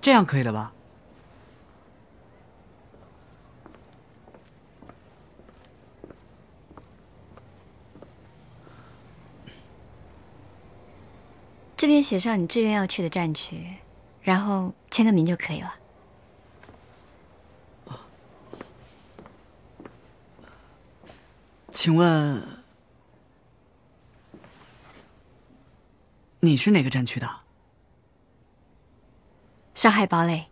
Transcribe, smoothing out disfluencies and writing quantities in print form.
这样可以了吧？ 这边写上你志愿要去的战区，然后签个名就可以了。 请问你是哪个战区的？ 上海堡垒。